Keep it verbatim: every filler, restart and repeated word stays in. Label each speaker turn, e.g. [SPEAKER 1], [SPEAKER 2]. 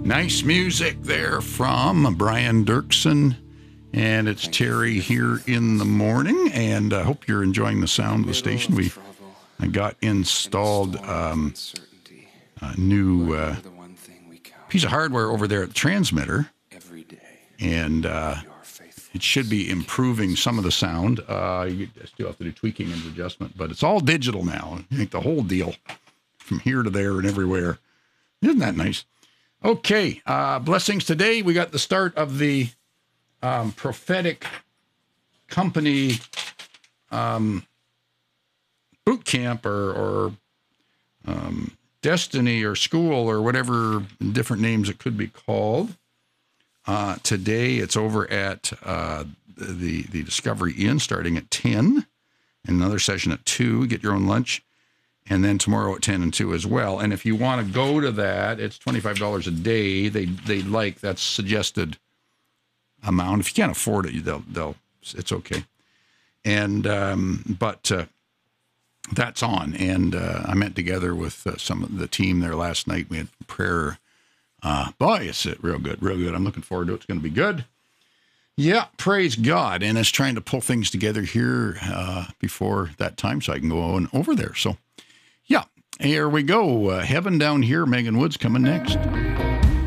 [SPEAKER 1] Nice music there from Brian Dirksen, and it's Terry here in the morning, and I hope you're enjoying the sound of the station. We I got installed um, a new uh, piece of hardware over there at the transmitter, and uh, it should be improving some of the sound. Uh, you still have to do tweaking and adjustment, but it's all digital now. I think the whole deal from here to there and everywhere. Isn't that nice? Okay, uh, blessings today. We got the start of the um, prophetic company um, boot camp or, or um, destiny or school or whatever different names it could be called. Uh, today it's over at uh, the, the Discovery Inn starting at ten, and another session at two. Get your own lunch. And then tomorrow at ten and two as well. And if you want to go to that, it's twenty-five dollars a day. They they like that's suggested amount. If you can't afford it, they'll they'll it's okay. And um, but uh, that's on. And uh, I met together with uh, some of the team there last night. We had prayer. Uh, boy, it's it real good, real good. I'm looking forward to it. It's going to be good. Yeah, praise God. And it's trying to pull things together here uh, before that time so I can go on over there. So. Yeah, here we go. Uh, Heaven Down Here. Megan Woods coming next.